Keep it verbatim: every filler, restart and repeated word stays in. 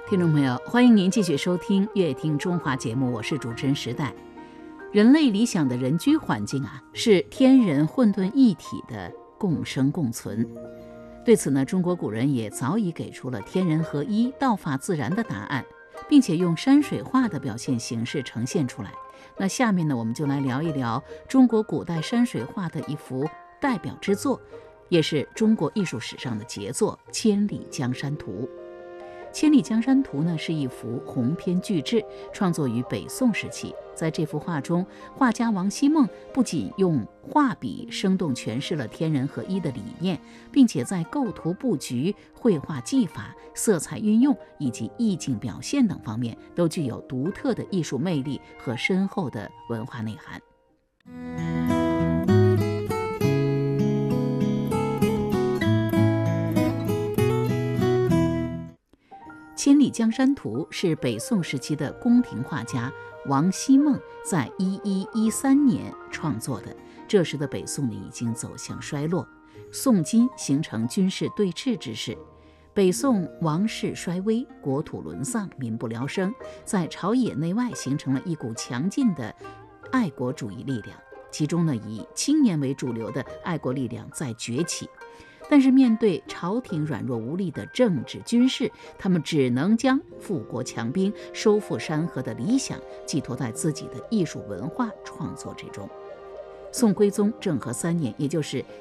听众朋友，欢迎您继续收听《乐听中华》节目，我是主持人时代。人类理想的人居环境啊，是天人混沌一体的共生共存。对此呢，中国古人也早已给出了天人合一、道法自然的答案，并且用山水画的表现形式呈现出来。那下面呢，我们就来聊一聊中国古代山水画的一幅代表之作，也是中国艺术史上的杰作《千里江山图》。《千里江山图》呢是一幅鸿篇巨制，创作于北宋时期。在这幅画中，画家王希孟不仅用画笔生动诠释了天人合一的理念，并且在构图布局、绘画技法、色彩运用以及意境表现等方面都具有独特的艺术魅力和深厚的文化内涵。《千里江山图》是北宋时期的宫廷画家王希孟在一一一三年创作的。这时的北宋呢已经走向衰落，宋金形成军事对峙之势，北宋王室衰微，国土沦丧，民不聊生，在朝野内外形成了一股强劲的爱国主义力量，其中呢以青年为主流的爱国力量在崛起。但是面对朝廷软弱无力的政治军事，他们只能将富国强兵、收复山河的理想寄托在自己的艺术文化创作之中。宋徽宗政和三年，也就是